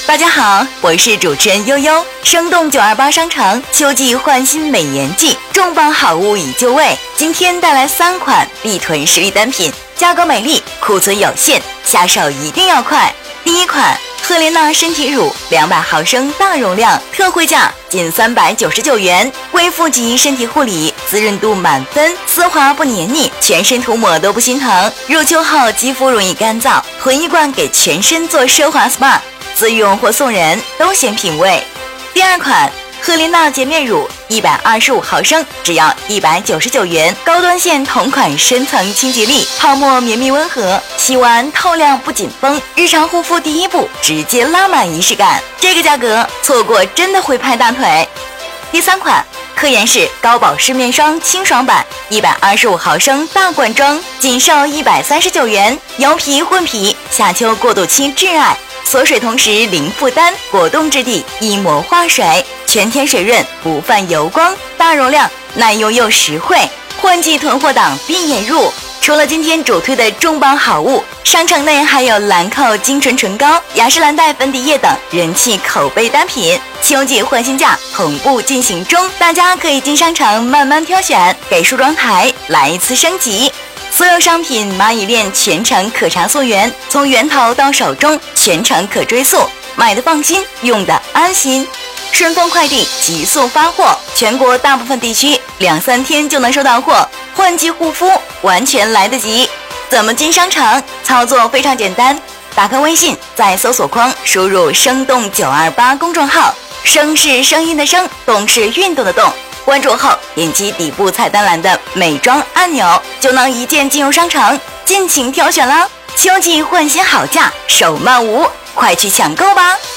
大家好，我是主持人悠悠。生动928商场秋季换新美颜季，重磅好物已就位。今天带来3款必囤实力单品，价格美丽，库存有限，下手一定要快。第一款赫莲娜身体乳200毫升大容量，特惠价仅399元，恢复级身体护理，滋润度满分，丝滑不黏腻，全身涂抹都不心疼。入秋后肌肤容易干燥，囤一罐给全身做奢华 SPA， 自用或送人都显品味。第二款赫莲娜洁面乳125毫升，只要199元，高端线同款深层清洁力，泡沫绵密温和，洗完透亮不紧绷，日常护肤第一步直接拉满仪式感。这个价格错过真的会拍大腿。第三款科颜氏高保湿面霜清爽版125毫升大罐装，仅售139元，油皮混皮，夏秋过渡期挚爱，锁水同时零负担，果冻质地，一膜化水，全天水润，不泛油光，大容量，耐用又实惠，换季囤货档必眼入。除了今天主推的重磅好物，商场内还有兰蔻精纯唇膏、雅诗兰黛粉底液等人气口碑单品，秋季换新价同步进行中，大家可以进商场慢慢挑选，给梳妆台来一次升级。所有商品蚂蚁链全程可查溯源，从源头到手中全程可追溯，买的放心，用的安心。顺丰快递急速发货，全国大部分地区2-3天就能收到货，换季护肤完全来得及。怎么进商场？操作非常简单，打开微信，在搜索框输入生动928公众号，声是声音的声，动是运动的动，关注后点击底部菜单栏的美妆按钮，就能一键进入商场，尽情挑选啦！秋季换新好价，手慢无，快去抢购吧！